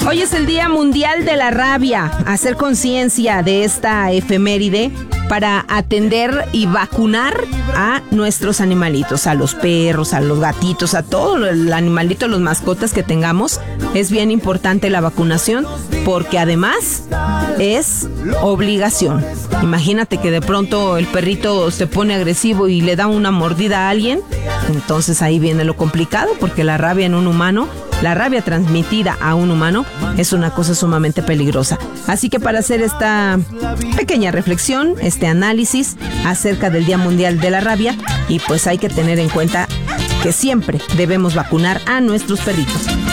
Hoy es el Día Mundial de la Rabia. Hacer conciencia de esta efeméride para atender y vacunar a nuestros animalitos, a los perros, a los gatitos, a todo el animalito, los mascotas que tengamos. Es bien importante la vacunación porque además es obligación. Imagínate que de pronto el perrito se pone agresivo y le da una mordida a alguien. Entonces ahí viene lo complicado, porque la rabia en un humano, la rabia transmitida a un humano, es una cosa sumamente peligrosa. Así que para hacer esta pequeña reflexión, este análisis acerca del Día Mundial de la Rabia, y pues hay que tener en cuenta que siempre debemos vacunar a nuestros perritos.